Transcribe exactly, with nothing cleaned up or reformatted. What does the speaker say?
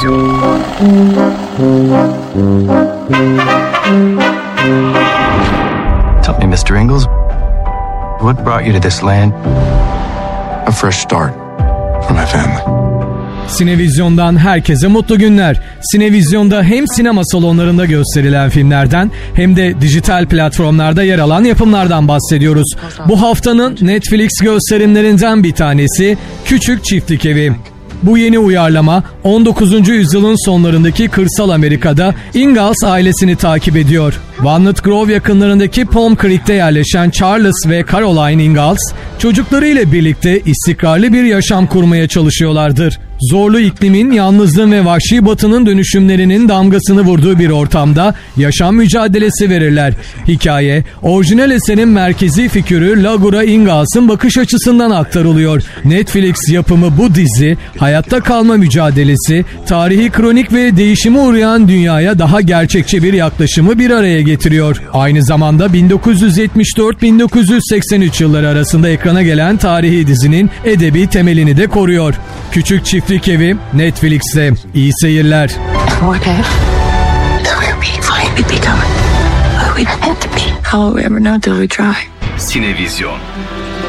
Sinevizyon. Tell me, mister Ingalls, what brought you to this land? A fresh start for my family. Sinevizyon'dan herkese mutlu günler. Sinevizyon'da hem sinema salonlarında gösterilen filmlerden hem de dijital platformlarda yer alan yapımlardan bahsediyoruz. Bu haftanın Netflix gösterimlerinden bir tanesi Küçük Çiftlik Evi. Bu yeni uyarlama on dokuzuncu yüzyılın sonlarındaki kırsal Amerika'da Ingalls ailesini takip ediyor. Walnut Grove yakınlarındaki Palm Creek'te yerleşen Charles ve Caroline Ingalls, çocuklarıyla birlikte istikrarlı bir yaşam kurmaya çalışıyorlardır. Zorlu iklimin, yalnızlığın ve vahşi batının dönüşümlerinin damgasını vurduğu bir ortamda yaşam mücadelesi verirler. Hikaye, orijinal eserin merkezi figürü Lagura Ingalls'ın bakış açısından aktarılıyor. Netflix yapımı bu dizi, hayatta kalma mücadelesi, tarihi kronik ve değişime uğrayan dünyaya daha gerçekçi bir yaklaşımı bir araya getiriyor. Aynı zamanda bin dokuz yüz yetmiş dört bin dokuz yüz seksen üç yılları arasında ekrana gelen tarihi dizinin edebi temelini de koruyor. Küçük Çiftlik Evi Netflix'te. İyi seyirler. Sinevizyon.